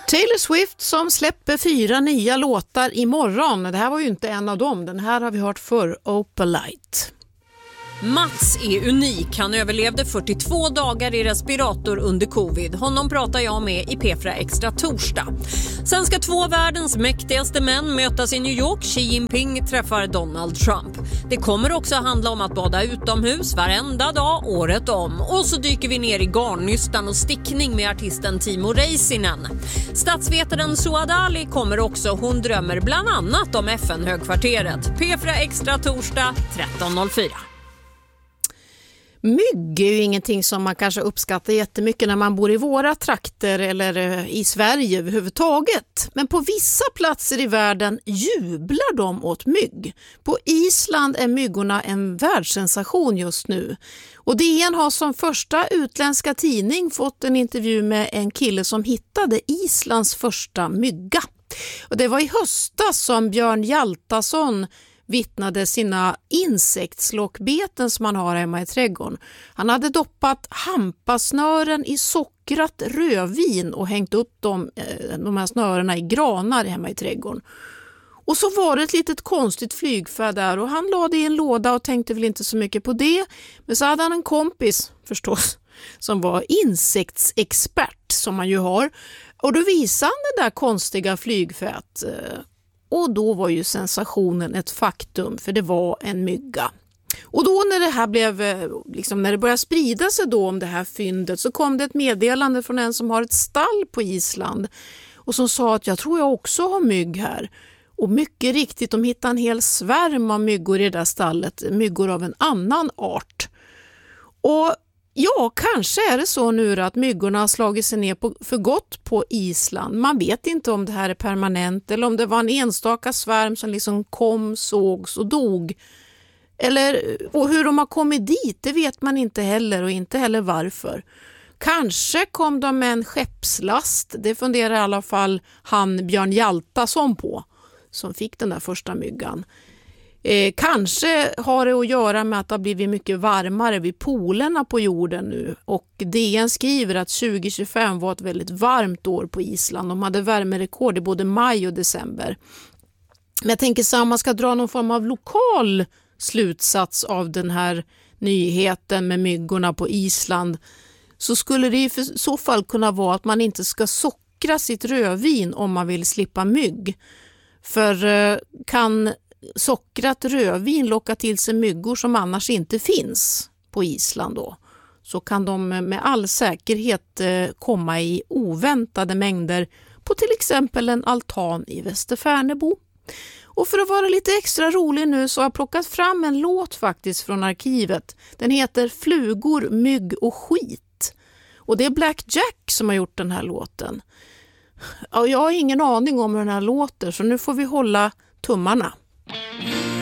Taylor Swift som släpper 4 nya låtar imorgon. Det här var ju inte en av dem. Den här har vi hört för Opalite. Mats är unik. Han överlevde 42 dagar i respirator under covid. Honom pratar jag med i P4 Extra torsdag. Sen ska 2 av världens mäktigaste män mötas i New York. Xi Jinping träffar Donald Trump. Det kommer också handla om att bada utomhus varenda dag, året om. Och så dyker vi ner i garnnystan och stickning med artisten Timo Räisänen. Statsvetaren Suad Ali kommer också. Hon drömmer bland annat om FN-högkvarteret. P4 Extra torsdag 13.04. Mygg är ju ingenting som man kanske uppskattar jättemycket när man bor i våra trakter eller i Sverige överhuvudtaget. Men på vissa platser i världen jublar de åt mygg. På Island är myggorna en världssensation just nu. Och DN har som första utländska tidning fått en intervju med en kille som hittade Islands första mygga. Och det var i höstas som Björn Hjaltason vittnade sina insektslockbeten som man har hemma i trädgården. Han hade doppat hampasnören i sockrat rödvin och hängt upp de här snörena i granar hemma i trädgården. Och så var det ett litet konstigt flygfärd där och han lade i en låda och tänkte väl inte så mycket på det. Men så hade han en kompis förstås som var insektsexpert som man ju har. Och då visade han det där konstiga flygfärt. Och då var ju sensationen ett faktum, för det var en mygga. Och då när det här blev, när det började sprida sig då om det här fyndet, så kom det ett meddelande från en som har ett stall på Island och som sa att jag tror jag också har mygg här. Och mycket riktigt, de hittade en hel svärm av myggor i det där stallet, myggor av en annan art. Och ja, kanske är det så nu att myggorna har slagit sig ner för gott på Island. Man vet inte om det här är permanent eller om det var en enstaka svärm som liksom kom, sågs och dog. Och hur de har kommit dit, det vet man inte heller och inte heller varför. Kanske kom de med en skeppslast, det funderar i alla fall han Björn Hjaltason på som fick den där första myggan. Kanske har det att göra med att det har blivit mycket varmare vid polerna på jorden nu och DN skriver att 2025 var ett väldigt varmt år på Island. De hade värmerekord i både maj och december. Men jag tänker så här, om man ska dra någon form av lokal slutsats av den här nyheten med myggorna på Island, så skulle det i så fall kunna vara att man inte ska sockra sitt rödvin om man vill slippa mygg. För kan sockrat rödvin locka till sig myggor som annars inte finns på Island då, så kan de med all säkerhet komma i oväntade mängder på till exempel en altan i Västerfärnebo. Och för att vara lite extra rolig nu så har jag plockat fram en låt faktiskt från arkivet. Den heter Flugor, mygg och skit. Och det är Black Jack som har gjort den här låten. Ja, jag har ingen aning om hur den här låter, så nu får vi hålla tummarna.